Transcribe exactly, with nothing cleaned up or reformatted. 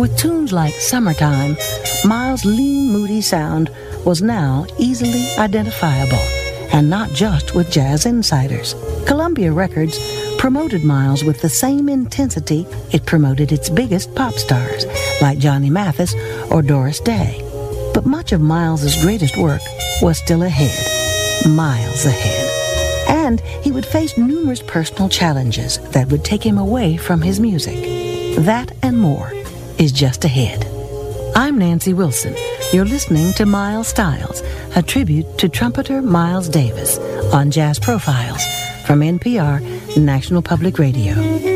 With tunes like Summertime, Miles' lean, moody sound was now easily identifiable, and not just with jazz insiders. Columbia Records promoted Miles with the same intensity it promoted its biggest pop stars, like Johnny Mathis or Doris Day. But much of Miles' greatest work was still ahead, miles ahead. And he would face numerous personal challenges that would take him away from his music. That and more is just ahead. I'm Nancy Wilson. You're listening to Miles Styles, a tribute to trumpeter Miles Davis on Jazz Profiles from N P R National Public Radio.